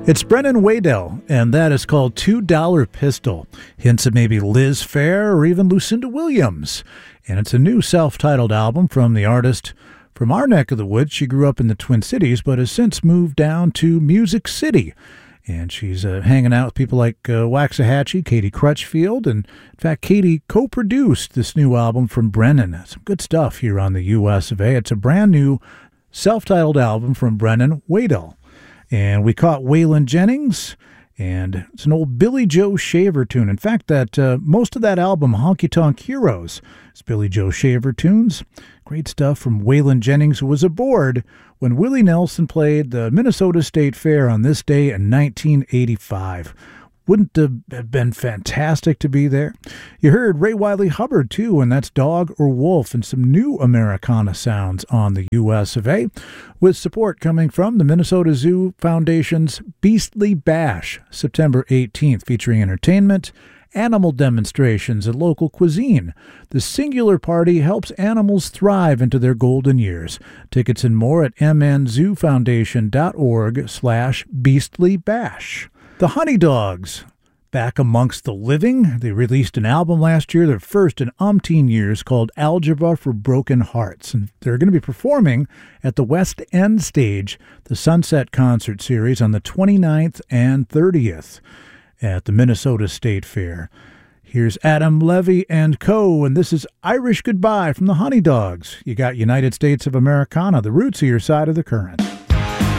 It's Brennan Waddell, and that is called $2 Pistol. Hints of maybe Liz Phair or even Lucinda Williams. And it's a new self-titled album from the artist from our neck of the woods. She grew up in the Twin Cities, but has since moved down to Music City. And she's hanging out with people like Waxahachie, Katie Crutchfield. And in fact, Katie co-produced this new album from Brennan. Some good stuff here on the US of A. It's a brand new self-titled album from Brennan Waddell. And we caught Waylon Jennings, and it's an old Billy Joe Shaver tune. In fact, that most of that album, Honky Tonk Heroes, is Billy Joe Shaver tunes. Great stuff from Waylon Jennings, who was aboard when Willie Nelson played the Minnesota State Fair on this day in 1985. Wouldn't have been fantastic to be there? You heard Ray Wylie Hubbard, too, and that's Dog or Wolf, and some new Americana sounds on the US of A, with support coming from the Minnesota Zoo Foundation's Beastly Bash, September 18th, featuring entertainment, animal demonstrations, and local cuisine. The singular party helps animals thrive into their golden years. Tickets and more at mnzoofoundation.org/beastlybash. The Honey Dogs, back amongst the living. They released an album last year, their first in umpteen years, called Algebra for Broken Hearts. And they're going to be performing at the West End Stage, the Sunset Concert Series, on the 29th and 30th at the Minnesota State Fair. Here's Adam Levy and Co., and this is Irish Goodbye from the Honey Dogs. You got United States of Americana, the roots of your side of the current.